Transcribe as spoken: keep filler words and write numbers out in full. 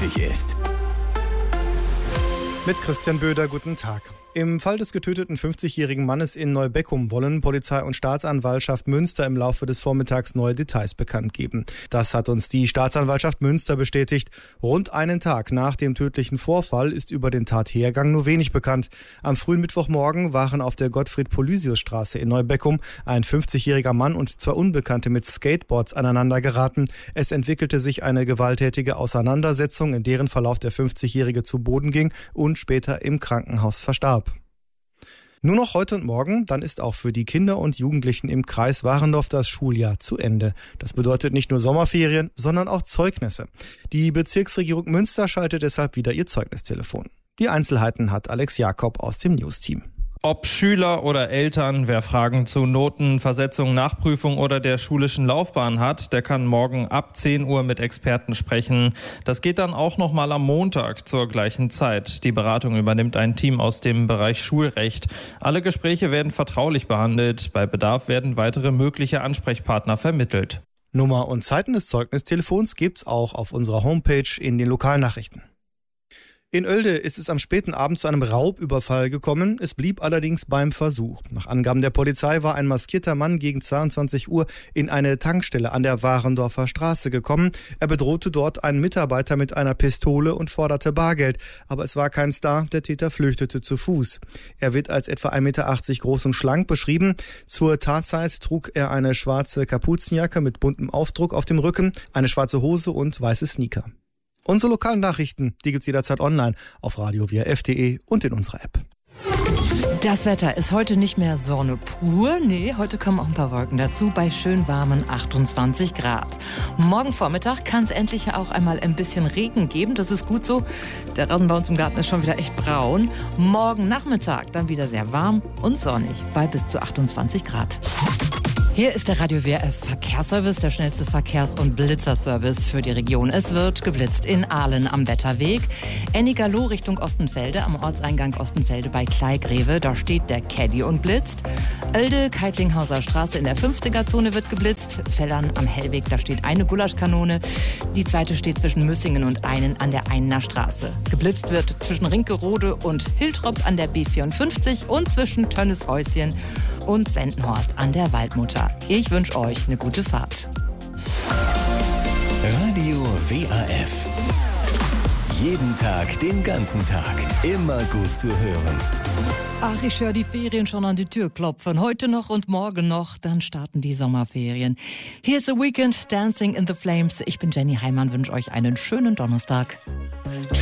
wichtig ist. Mit Christian Böder, guten Tag. Im Fall des getöteten fünfzigjährigen Mannes in Neubeckum wollen Polizei und Staatsanwaltschaft Münster im Laufe des Vormittags neue Details bekannt geben. Das hat uns die Staatsanwaltschaft Münster bestätigt. Rund einen Tag nach dem tödlichen Vorfall ist über den Tathergang nur wenig bekannt. Am frühen Mittwochmorgen waren auf der Gottfried-Polysius-Straße in Neubeckum ein fünfzigjähriger Mann und zwei Unbekannte mit Skateboards aneinander geraten. Es entwickelte sich eine gewalttätige Auseinandersetzung, in deren Verlauf der fünfzigjährige zu Boden ging und später im Krankenhaus verstarb. Nur noch heute und morgen, dann ist auch für die Kinder und Jugendlichen im Kreis Warendorf das Schuljahr zu Ende. Das bedeutet nicht nur Sommerferien, sondern auch Zeugnisse. Die Bezirksregierung Münster schaltet deshalb wieder ihr Zeugnistelefon. Die Einzelheiten hat Alex Jakob aus dem News-Team. Ob Schüler oder Eltern, wer Fragen zu Noten, Versetzung, Nachprüfung oder der schulischen Laufbahn hat, der kann morgen ab zehn Uhr mit Experten sprechen. Das geht dann auch noch mal am Montag zur gleichen Zeit. Die Beratung übernimmt ein Team aus dem Bereich Schulrecht. Alle Gespräche werden vertraulich behandelt. Bei Bedarf werden weitere mögliche Ansprechpartner vermittelt. Nummer und Zeiten des Zeugnistelefons gibt's auch auf unserer Homepage in den Lokalnachrichten. In Oelde ist es am späten Abend zu einem Raubüberfall gekommen. Es blieb allerdings beim Versuch. Nach Angaben der Polizei war ein maskierter Mann gegen zweiundzwanzig Uhr in eine Tankstelle an der Warendorfer Straße gekommen. Er bedrohte dort einen Mitarbeiter mit einer Pistole und forderte Bargeld. Aber es war kein Star, der Täter flüchtete zu Fuß. Er wird als etwa ein Meter achtzig groß und schlank beschrieben. Zur Tatzeit trug er eine schwarze Kapuzenjacke mit buntem Aufdruck auf dem Rücken, eine schwarze Hose und weiße Sneaker. Unsere lokalen Nachrichten, die gibt's jederzeit online auf radio w r f punkt d e und in unserer App. Das Wetter ist heute nicht mehr Sonne pur. Nee, heute kommen auch ein paar Wolken dazu bei schön warmen achtundzwanzig Grad. Morgen Vormittag kann es endlich auch einmal ein bisschen Regen geben. Das ist gut so. Der Rasen bei uns im Garten ist schon wieder echt braun. Morgen Nachmittag dann wieder sehr warm und sonnig bei bis zu achtundzwanzig Grad. Hier ist der Radio W R F Verkehrsservice, der schnellste Verkehrs- und Blitzerservice für die Region. Es wird geblitzt in Ahlen am Wetterweg, Ennigerloh Richtung Ostenfelde, am Ortseingang Ostenfelde bei Kleigreve. Da steht der Caddy und blitzt. Oelde, Keitlinghauser Straße in der fünfziger-Zone wird geblitzt. Fellern am Hellweg, da steht eine Gulaschkanone. Die zweite steht zwischen Müssingen und Einen an der Einener Straße. Geblitzt wird zwischen Rinkerode und Hiltrop an der B vierundfünfzig und zwischen Tönneshäuschen und Sendenhorst an der Waldmutter. Ich wünsche euch eine gute Fahrt. Radio W A F. Jeden Tag, den ganzen Tag. Immer gut zu hören. Ach, ich höre die Ferien schon an die Tür klopfen. Heute noch und morgen noch, dann starten die Sommerferien. Hier ist The Weekend, Dancing in the Flames. Ich bin Jenny Heimann, wünsche euch einen schönen Donnerstag.